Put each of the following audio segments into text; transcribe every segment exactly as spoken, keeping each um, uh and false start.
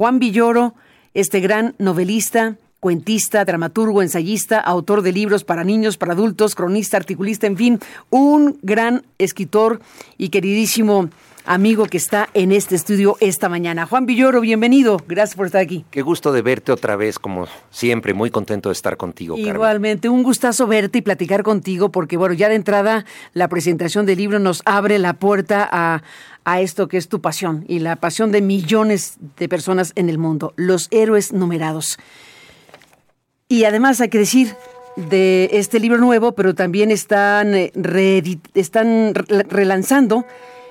Juan Villoro, este gran novelista, cuentista, dramaturgo, ensayista, autor de libros para niños, para adultos, cronista, articulista, en fin, un gran escritor y queridísimo amigo que está en este estudio esta mañana. Juan Villoro, bienvenido. Gracias por estar aquí. Qué gusto de verte otra vez, como siempre. Muy contento de estar contigo, Carmen. Igualmente, un gustazo verte y platicar contigo, porque, bueno, ya de entrada la presentación del libro nos abre la puerta a, a esto que es tu pasión y la pasión de millones de personas en el mundo, los héroes numerados. Y además hay que decir de este libro nuevo, pero también están, reedit- están re- relanzando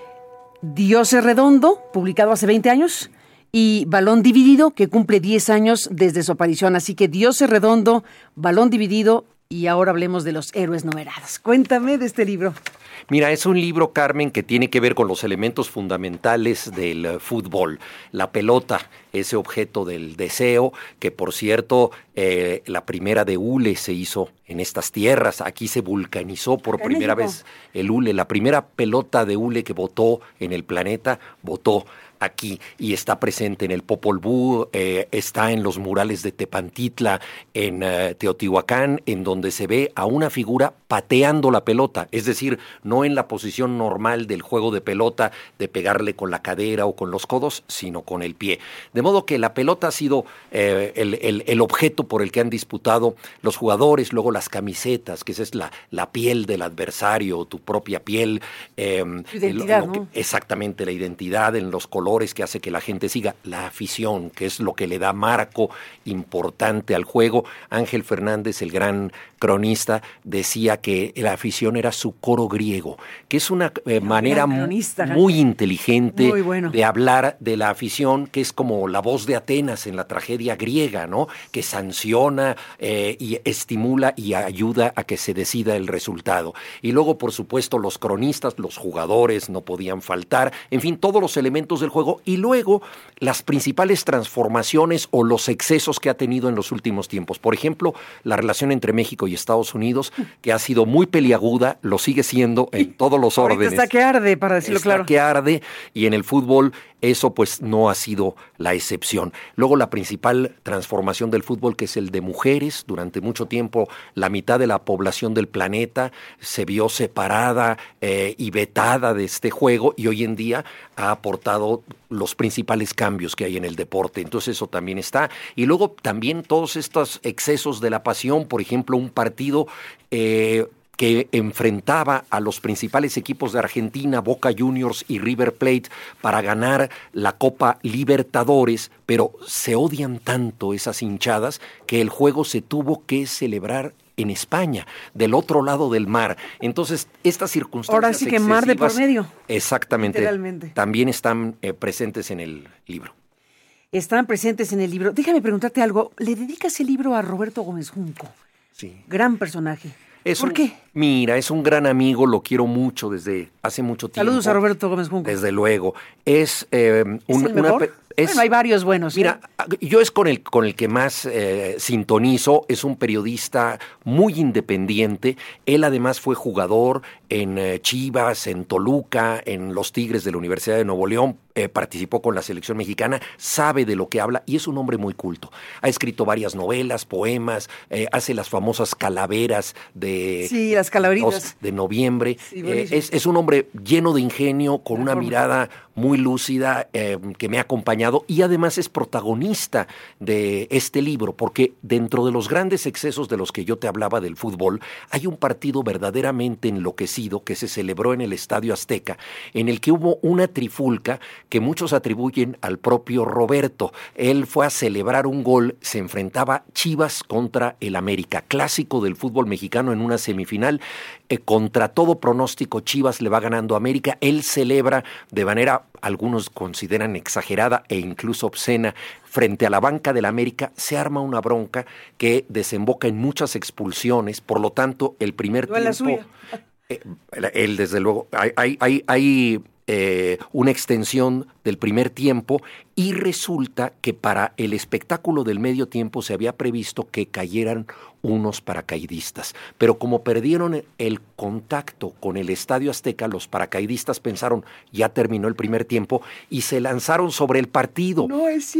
Dios es redondo, publicado hace veinte años, y Balón dividido, que cumple diez años desde su aparición. Así que Dios es redondo, Balón dividido, y ahora hablemos de los héroes numerados. Cuéntame de este libro. Mira, es un libro, Carmen, que tiene que ver con los elementos fundamentales del uh, fútbol. La pelota, ese objeto del deseo, que por cierto, eh, la primera de hule se hizo en estas tierras. Aquí se vulcanizó por ¿En primera México? vez el hule. La primera pelota de hule que botó en el planeta, botó aquí y está presente en el Popol Vuh, eh, está en los murales de Tepantitla, en uh, Teotihuacán, en donde se ve a una figura pateando la pelota, es decir, no en la posición normal del juego de pelota, de pegarle con la cadera o con los codos, sino con el pie. De modo que la pelota ha sido eh, el, el, el objeto por el que han disputado los jugadores, luego las camisetas, que esa es la, la piel del adversario, tu propia piel. Eh, Identidad, lo, lo que, ¿no? Exactamente, la identidad en los colores que hace que la gente siga, la afición, que es lo que le da marco importante al juego. Ángel Fernández, el gran cronista, decía que la afición era su coro griego, que es una eh, manera cronista, muy inteligente muy bueno. de hablar de la afición, que es como la voz de Atenas en la tragedia griega, ¿no? Que sanciona eh, y estimula y ayuda a que se decida el resultado. Y luego, por supuesto, los cronistas, los jugadores no podían faltar, en fin, todos los elementos del juego, y luego las principales transformaciones o los excesos que ha tenido en los últimos tiempos. Por ejemplo, la relación entre México y Estados Unidos, que ha sido muy peliaguda, lo sigue siendo en todos los Ahorita órdenes. está que arde, para decirlo Está claro. que arde, y en el fútbol eso pues no ha sido la excepción. Luego la principal transformación del fútbol, que es el de mujeres. Durante mucho tiempo la mitad de la población del planeta se vio separada eh, y vetada de este juego, y hoy en día ha aportado los principales cambios que hay en el deporte. Entonces eso también está. Y luego también todos estos excesos de la pasión, por ejemplo, un partido eh, que enfrentaba a los principales equipos de Argentina, Boca Juniors y River Plate, para ganar la Copa Libertadores, pero se odian tanto esas hinchadas que el juego se tuvo que celebrar en España, del otro lado del mar. Entonces, estas circunstancias Ahora sí que mar de por medio. Exactamente. Literalmente. También están eh, presentes en el libro. Están presentes en el libro. Déjame preguntarte algo. ¿Le dedicas el libro a Roberto Gómez Junco? Sí. Gran personaje. Es ¿Por un, qué? Mira, es un gran amigo, lo quiero mucho desde hace mucho tiempo. Saludos a Roberto Gómez Junco. Desde luego. Es, eh, un, ¿Es el mejor? una... Es, bueno, hay varios buenos. Mira, ¿eh? yo es con el, con el que más eh, sintonizo. Es un periodista muy independiente. Él además fue jugador en eh, Chivas, en Toluca, en los Tigres de la Universidad de Nuevo León. Eh, participó con la selección mexicana, sabe de lo que habla y es un hombre muy culto. Ha escrito varias novelas, poemas, eh, hace las famosas calaveras de, sí, las calaveritas. de noviembre. Sí, eh, es, es un hombre lleno de ingenio, con de una forma. mirada muy lúcida, eh, que me ha acompañado, y además es protagonista de este libro, porque dentro de los grandes excesos de los que yo te hablaba del fútbol, hay un partido verdaderamente enloquecido que se celebró en el Estadio Azteca, en el que hubo una trifulca que muchos atribuyen al propio Roberto. Él fue a celebrar un gol, se enfrentaba Chivas contra el América, clásico del fútbol mexicano en una semifinal. Eh, contra todo pronóstico, Chivas le va ganando a América. Él celebra de manera, algunos consideran exagerada e incluso obscena, frente a la banca del América. Se arma una bronca que desemboca en muchas expulsiones. Por lo tanto, el primer no tiempo... tiempo... Eh, él, desde luego, hay... hay, hay, hay Eh, una extensión del primer tiempo, y resulta que para el espectáculo del medio tiempo se había previsto que cayeran unos paracaidistas, pero como perdieron el contacto con el Estadio Azteca, los paracaidistas pensaron ya terminó el primer tiempo y se lanzaron sobre el partido. No es